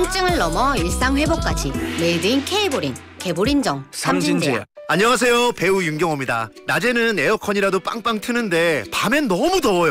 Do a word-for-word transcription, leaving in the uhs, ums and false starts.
우울증을 넘어 일상 회복까지 메이드 인 K보린, 개보린정, 삼진제약. 안녕하세요, 배우 윤경호입니다. 낮에는 에어컨이라도 빵빵 트는데 밤엔 너무 더워요.